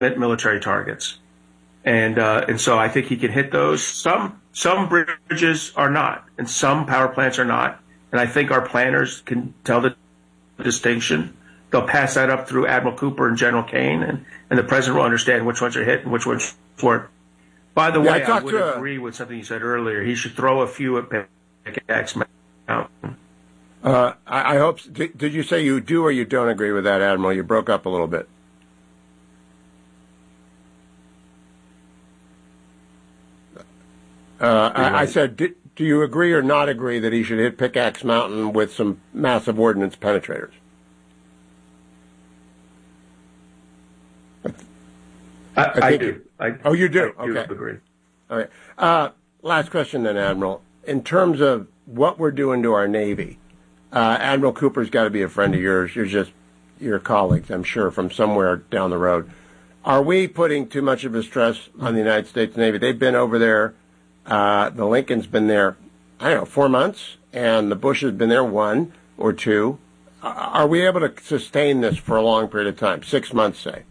military targets. And so I think he can hit those. Some bridges are not, and some power plants are not. And I think our planners can tell the distinction. They'll pass that up through Admiral Cooper and General Kane, and the president will understand which ones are hit and which ones weren't. By the way, I would agree with something you said earlier. He should throw a few at Pickaxe Mountain. I hope. Did you say you do or you don't agree with that, Admiral? You broke up a little bit. I said, do you agree or not agree that he should hit Pickaxe Mountain with some massive ordnance penetrators? I do. You do? I do agree. Okay. Last question then, Admiral. In terms of what we're doing to our Navy, Admiral Cooper's got to be a friend of yours. You're just your colleagues, I'm sure, from somewhere down the road. Are we putting too much of a stress on the United States Navy? They've been over there. The Lincoln's been there, 4 months, and the Bush has been there 1 or 2. Are we able to sustain this for a long period of time, 6 months, say?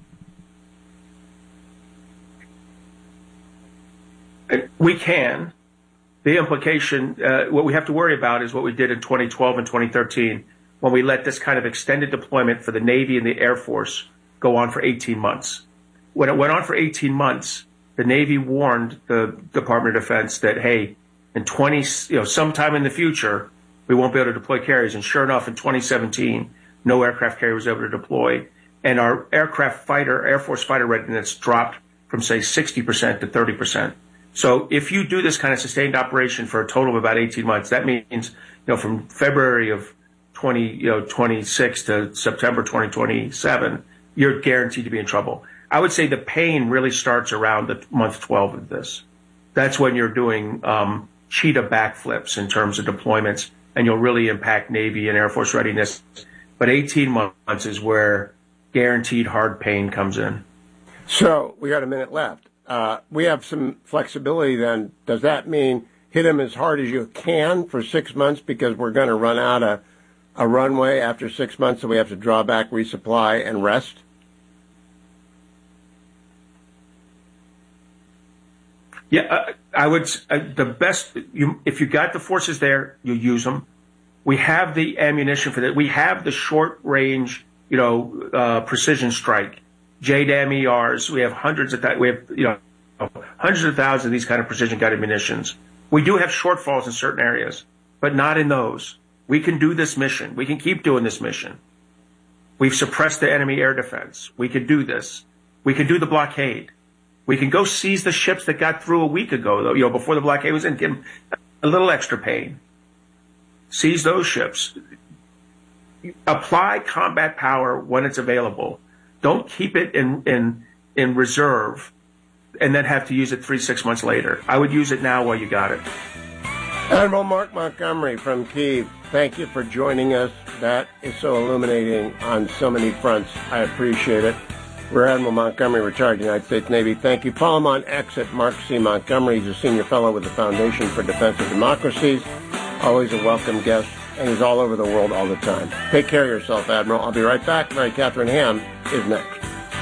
We can. The implication, what we have to worry about is what we did in 2012 and 2013 when we let this kind of extended deployment for the Navy and the Air Force go on for 18 months. When it went on for 18 months, the Navy warned the Department of Defense that, hey, in sometime in the future, we won't be able to deploy carriers. And sure enough, in 2017, no aircraft carrier was able to deploy. And our Air Force fighter readiness dropped from, say, 60% to 30%. So if you do this kind of sustained operation for a total of about 18 months, that means, from February of 2026 to September 2027, you're guaranteed to be in trouble. I would say the pain really starts around the month 12 of this. That's when you're doing cheetah backflips in terms of deployments, and you'll really impact Navy and Air Force readiness. But 18 months is where guaranteed hard pain comes in. So we got a minute left. We have some flexibility then. Does that mean hit them as hard as you can for 6 months because we're going to run out a runway after 6 months, so we have to draw back, resupply, and rest? Yeah, I would. The best, if you got the forces there, you use them. We have the ammunition for that. We have the short range, precision strike, JDAM ERs. We have hundreds of that. We have, hundreds of thousands of these kind of precision guided munitions. We do have shortfalls in certain areas, but not in those. We can do this mission. We can keep doing this mission. We've suppressed the enemy air defense. We can do this. We can do the blockade. We can go seize the ships that got through a week ago, though, before the blockade was in, give them a little extra pain. Seize those ships. Apply combat power when it's available. Don't keep it in reserve and then have to use it 3-6 months later. I would use it now while you got it. Admiral Mark Montgomery from Kyiv, thank you for joining us. That is so illuminating on so many fronts. I appreciate it. Rear Admiral Montgomery, retired United States Navy. Thank you. Follow him on X at Mark C. Montgomery. He's a senior fellow with the Foundation for Defense of Democracies. Always a welcome guest, and he's all over the world all the time. Take care of yourself, Admiral. I'll be right back. Mary Catherine Ham is next.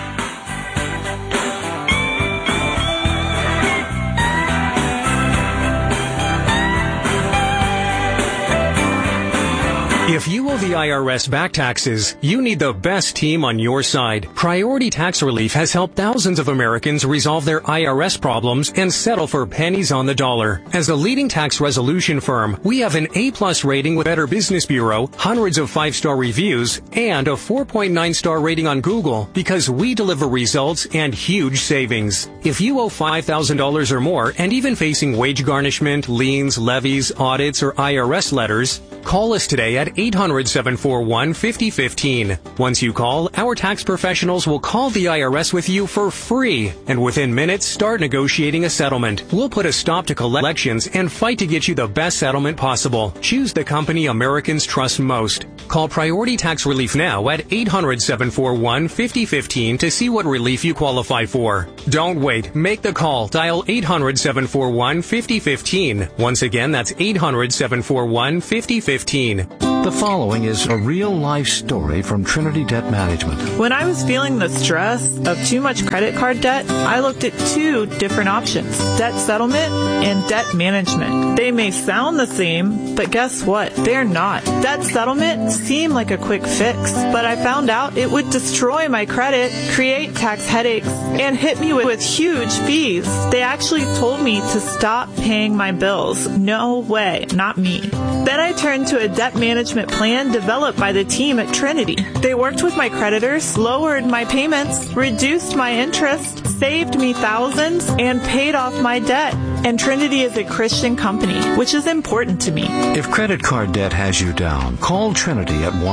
If you owe the IRS back taxes, you need the best team on your side. Priority Tax Relief has helped thousands of Americans resolve their IRS problems and settle for pennies on the dollar. As a leading tax resolution firm, we have an A+ rating with Better Business Bureau, hundreds of 5-star reviews, and a 4.9-star rating on Google because we deliver results and huge savings. If you owe $5,000 or more and even facing wage garnishment, liens, levies, audits, or IRS letters, call us today at 800-741-5015. Once you call, our tax professionals will call the IRS with you for free, and within minutes, start negotiating a settlement. We'll put a stop to collections and fight to get you the best settlement possible. Choose the company Americans trust most. Call Priority Tax Relief now at 800-741-5015 to see what relief you qualify for. Don't wait. Make the call. Dial 800-741-5015. Once again, that's 800-741-5015. The following is a real-life story from Trinity Debt Management. When I was feeling the stress of too much credit card debt, I looked at two different options: debt settlement and debt management. They may sound the same, but guess what? They're not. Debt settlement seemed like a quick fix, but I found out it would destroy my credit, create tax headaches, and hit me with huge fees. They actually told me to stop paying my bills. No way, not me. Then I turned to a debt management plan developed by the team at Trinity. They worked with my creditors, lowered my payments, reduced my interest, saved me thousands, and paid off my debt. And Trinity is a Christian company, which is important to me. If credit card debt has you down, call Trinity at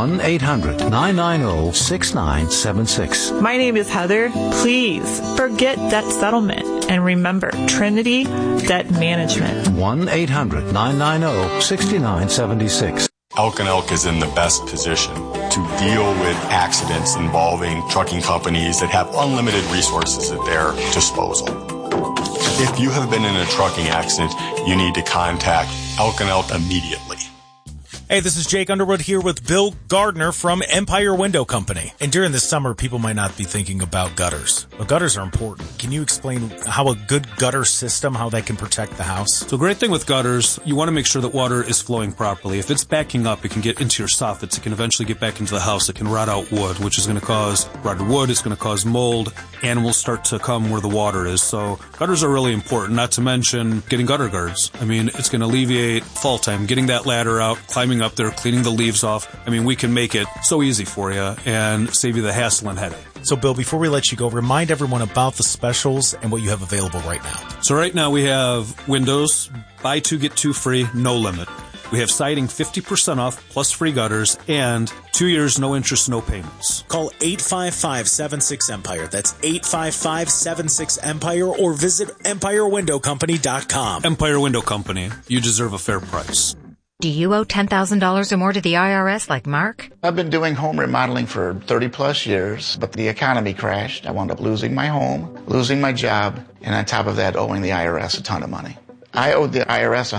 1-800-990-6976. My name is Heather. Please forget debt settlement and remember Trinity Debt Management. 1-800-990-6976. Elk & Elk is in the best position to deal with accidents involving trucking companies that have unlimited resources at their disposal. If you have been in a trucking accident, you need to contact Elk & Elk immediately. Hey, this is Jake Underwood here with Bill Gardner from Empire Window Company. And during the summer, people might not be thinking about gutters, but gutters are important. Can you explain how a good gutter system, how that can protect the house? So great thing with gutters, you want to make sure that water is flowing properly. If it's backing up, it can get into your soffits. It can eventually get back into the house. It can rot out wood, which is going to cause rotted wood. It's going to cause mold. Animals start to come where the water is. So gutters are really important, not to mention getting gutter guards. I mean, it's going to alleviate fall time, getting that ladder out, climbing up there, cleaning the leaves off. I mean, we can make it so easy for you and save you the hassle and headache. So, Bill, before we let you go, remind everyone about the specials and what you have available right now. So right now we have windows, buy two, get two free, no limit. We have siding 50% off plus free gutters and 2 years, no interest, no payments. Call 855-76-EMPIRE. That's 855-76-EMPIRE or visit EmpireWindowCompany.com. Empire Window Company. You deserve a fair price. Do you owe $10,000 or more to the IRS like Mark? I've been doing home remodeling for 30 plus years, but the economy crashed. I wound up losing my home, losing my job, and on top of that, owing the IRS a ton of money. I owed the IRS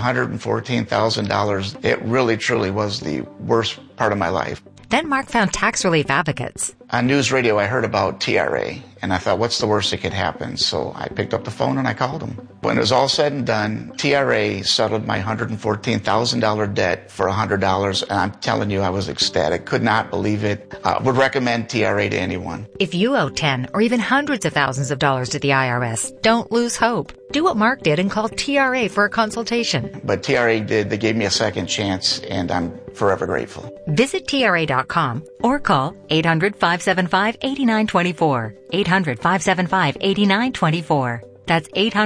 $114,000. It really, truly was the worst part of my life. Then Mark found tax relief advocates. On news radio, I heard about TRA, and I thought, what's the worst that could happen? So I picked up the phone and I called them. When it was all said and done, TRA settled my $114,000 debt for $100, and I'm telling you, I was ecstatic. Could not believe it. Would recommend TRA to anyone. If you owe 10 or even hundreds of thousands of dollars to the IRS, don't lose hope. Do what Mark did and call TRA for a consultation. But TRA did. They gave me a second chance, and I'm forever grateful. Visit TRA.com or call 800-575-8924. 800-575-8924. That's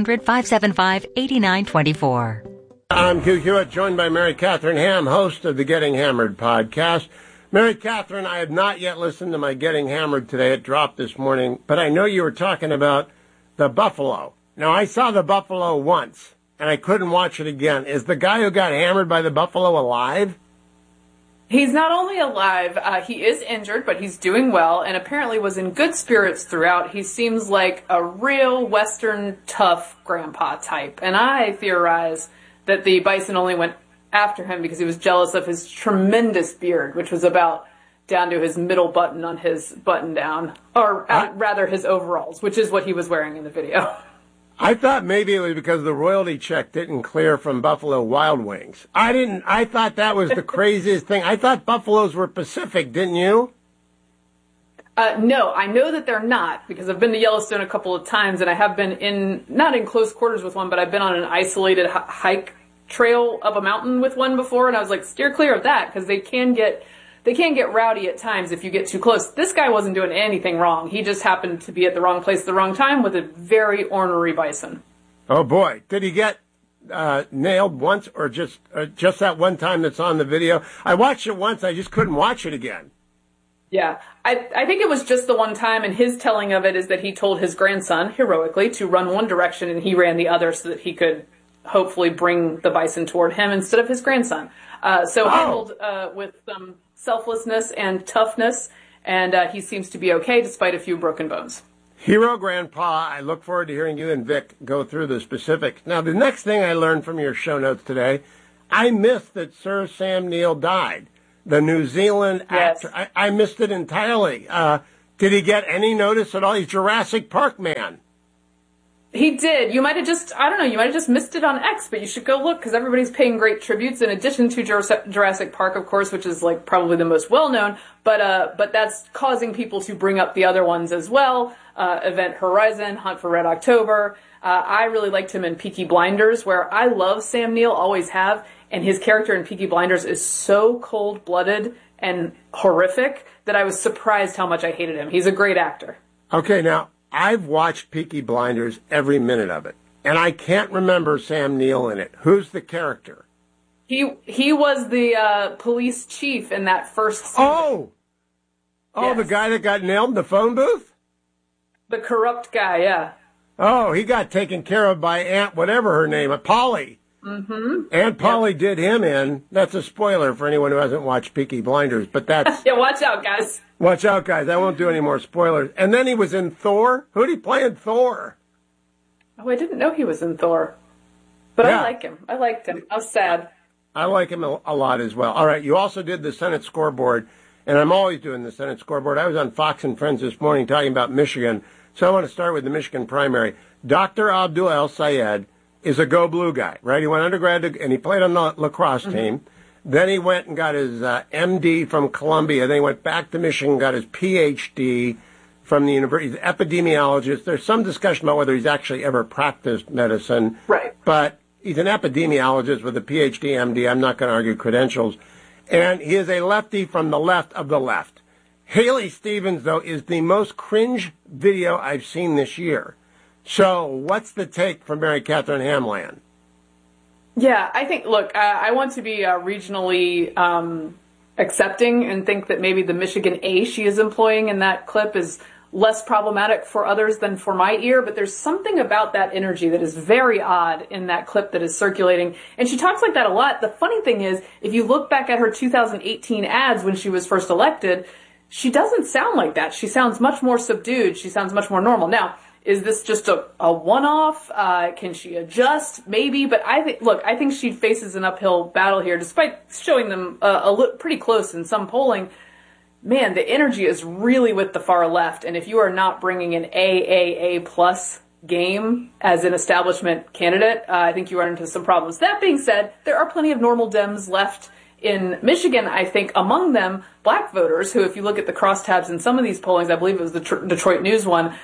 800-575-8924. I'm Hugh Hewitt, joined by Mary Catherine Ham, host of the Getting Hammered podcast. Mary Catherine, I have not yet listened to my Getting Hammered today. It dropped this morning, but I know you were talking about the buffalo. Now, I saw the buffalo once, and I couldn't watch it again. Is the guy who got hammered by the buffalo alive? He's not only alive, he is injured, but he's doing well, and apparently was in good spirits throughout. He seems like a real Western tough grandpa type, and I theorize that the bison only went after him because he was jealous of his tremendous beard, which was about down to his middle button on his button down, or rather his overalls, which is what he was wearing in the video. I thought maybe it was because the royalty check didn't clear from Buffalo Wild Wings. I thought that was the craziest thing. I thought buffaloes were Pacific, didn't you? No, I know that they're not, because I've been to Yellowstone a couple of times, and I have been not in close quarters with one, but I've been on an isolated hike trail up a mountain with one before, and I was like, steer clear of that, because they can get rowdy at times if you get too close. This guy wasn't doing anything wrong. He just happened to be at the wrong place at the wrong time with a very ornery bison. Oh, boy. Did he get nailed once or just that one time that's on the video? I watched it once. I just couldn't watch it again. Yeah. I think it was just the one time, and his telling of it is that he told his grandson, heroically, to run one direction, and he ran the other so that he could hopefully bring the bison toward him instead of his grandson. Handled with some selflessness and toughness, and he seems to be okay despite a few broken bones. Hero Grandpa, I look forward to hearing you and Vic go through the specifics. Now, the next thing I learned from your show notes today, I missed that Sir Sam Neill died. the New Zealand Yes. actor. I missed it entirely. Did he get any notice at all? He's Jurassic Park man. He did. You might have just missed it on X, but you should go look because everybody's paying great tributes in addition to Jurassic Park, of course, which is like probably the most well-known, but that's causing people to bring up the other ones as well. Event Horizon, Hunt for Red October. I really liked him in Peaky Blinders, where I love Sam Neill, always have, and his character in Peaky Blinders is so cold-blooded and horrific that I was surprised how much I hated him. He's a great actor. Okay, now, I've watched Peaky Blinders every minute of it, and I can't remember Sam Neill in it. Who's the character? He was the police chief in that first season. Oh, yes. The guy that got nailed in the phone booth? The corrupt guy, yeah. Oh, he got taken care of by Aunt whatever her name, Polly. Mm-hmm. Aunt Polly did him in. That's a spoiler for anyone who hasn't watched Peaky Blinders, but that's... Yeah, watch out, guys. Watch out, guys. I won't do any more spoilers. And then he was in Thor. Who'd he play in Thor? Oh, I didn't know he was in Thor. But yeah. I like him. I liked him. I was sad. I like him a lot as well. All right, you also did the Senate scoreboard, and I'm always doing the Senate scoreboard. I was on Fox and Friends this morning talking about Michigan, so I want to start with the Michigan primary. Dr. Abdul El-Sayed is a Go Blue guy, right? He went undergrad and he played on the lacrosse team. Then he went and got his MD from Columbia. Then he went back to Michigan, got his PhD from the university. He's an epidemiologist. There's some discussion about whether he's actually ever practiced medicine. Right. But he's an epidemiologist with a PhD, MD. I'm not going to argue credentials. And he is a lefty from the left of the left. Haley Stevens, though, is the most cringe video I've seen this year. So what's the take from Mary Catherine Hamland? Yeah, I think, look, I want to be regionally accepting and think that maybe the Michigan A she is employing in that clip is less problematic for others than for my ear, but there's something about that energy that is very odd in that clip that is circulating. And she talks like that a lot. The funny thing is, if you look back at her 2018 ads when she was first elected, she doesn't sound like that. She sounds much more subdued. She sounds much more normal. Now, is this just a one-off? Can she adjust? Maybe. But I think she faces an uphill battle here, despite showing them pretty close in some polling. Man, the energy is really with the far left. And if you are not bringing an AAA plus game as an establishment candidate, I think you run into some problems. That being said, there are plenty of normal Dems left in Michigan, I think, among them, black voters who, if you look at the crosstabs in some of these pollings, I believe it was the Detroit News one,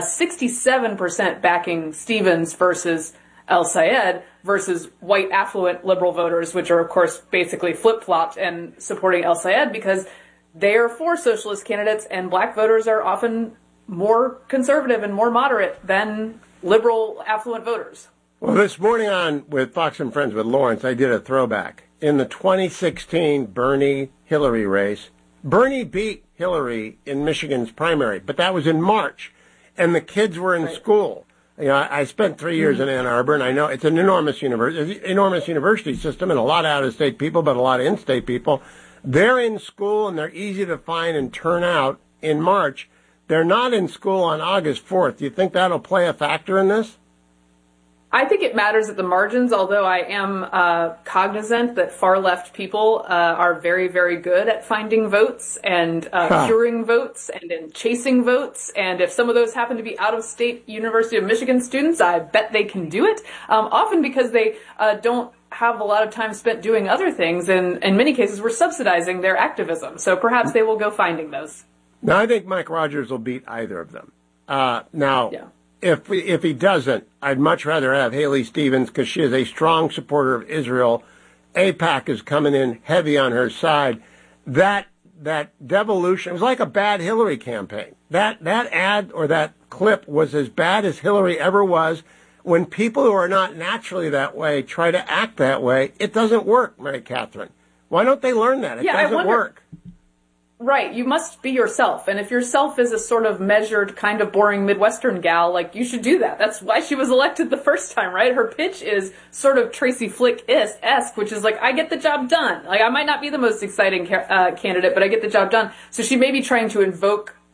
67% backing Stevens versus El-Sayed versus white affluent liberal voters, which are, of course, basically flip-flopped and supporting El-Sayed because they are for socialist candidates and black voters are often more conservative and more moderate than liberal affluent voters. Well, this morning on with Fox and Friends with Lawrence, I did a throwback. In the 2016 Bernie-Hillary race, Bernie beat Hillary in Michigan's primary, but that was in March, and the kids were in school. You know, I spent 3 years in Ann Arbor, and I know it's an enormous university system, and a lot of out-of-state people, but a lot of in-state people. They're in school, and they're easy to find and turn out in March. They're not in school on August 4th. Do you think that'll play a factor in this? I think it matters at the margins, although I am cognizant that far-left people are very, very good at finding votes and curing votes and in chasing votes. And if some of those happen to be out-of-state University of Michigan students, I bet they can do it, often because they don't have a lot of time spent doing other things. And in many cases, we're subsidizing their activism. So perhaps they will go finding those. Now, I think Mike Rogers will beat either of them. Yeah. If he doesn't, I'd much rather have Haley Stevens because she is a strong supporter of Israel. AIPAC is coming in heavy on her side. That devolution, it was like a bad Hillary campaign. That ad or that clip was as bad as Hillary ever was. When people who are not naturally that way try to act that way, it doesn't work, Mary Catherine. Why don't they learn that? It doesn't work. Right, you must be yourself, and if yourself is a sort of measured, kind of boring Midwestern gal, like, you should do that. That's why she was elected the first time, right? Her pitch is sort of Tracy Flick-esque, which is like, I get the job done. Like, I might not be the most exciting candidate, but I get the job done. So she may be trying to invoke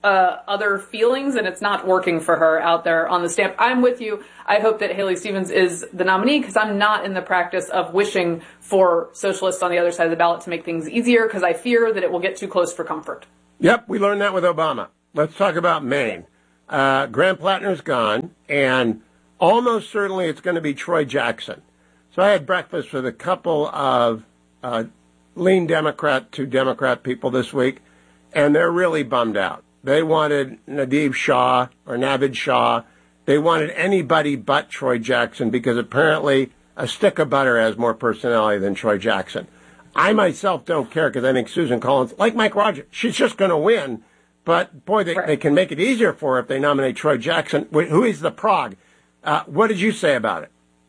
other feelings, and it's not working for her out there on the stamp. I'm with you. I hope that Haley Stevens is the nominee, because I'm not in the practice of wishing for socialists on the other side of the ballot to make things easier, because I fear that it will get too close for comfort. Yep, we learned that with Obama. Let's talk about Maine. Graham Plattner's gone, and almost certainly it's going to be Troy Jackson. So I had breakfast with a couple of lean Democrat to Democrat people this week, and they're really bummed out. They wanted Navid Shah. They wanted anybody but Troy Jackson, because apparently a stick of butter has more personality than Troy Jackson. I myself don't care, because I think Susan Collins, like Mike Rogers, she's just going to win. But, boy, they can make it easier for her if they nominate Troy Jackson, who is the prog. What did you say about it?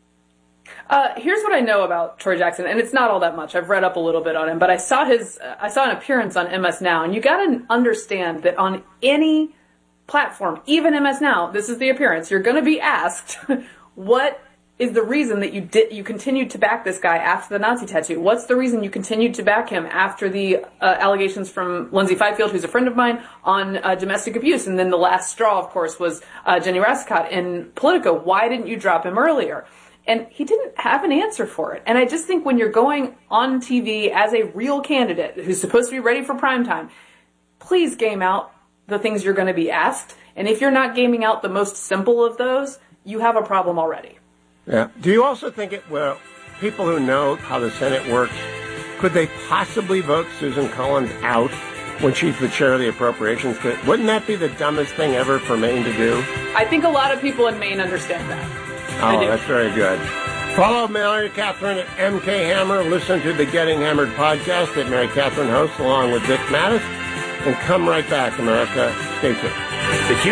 Here's what I know about Troy Jackson, and it's not all that much. I've read up a little bit on him, but I saw an appearance on MS Now, and you got to understand that on any platform, even MS Now, this is the appearance. You're going to be asked, what is the reason that you continued to back this guy after the Nazi tattoo? What's the reason you continued to back him after the allegations from Lindsay Fifield, who's a friend of mine, on domestic abuse? And then the last straw, of course, was Jenny Rascott in Politico. Why didn't you drop him earlier? And he didn't have an answer for it. And I just think when you're going on TV as a real candidate who's supposed to be ready for primetime, please game out the things you're going to be asked. And if you're not gaming out the most simple of those, you have a problem already. Yeah. Do you also think people who know how the Senate works, could they possibly vote Susan Collins out when she's the chair of the Appropriations? Wouldn't that be the dumbest thing ever for Maine to do? I think a lot of people in Maine understand that. Oh, that's very good. Follow Mary Catherine at MK Hammer. Listen to the Getting Hammered podcast that Mary Catherine hosts along with Dick Mattis. And come right back, America. Stay tuned.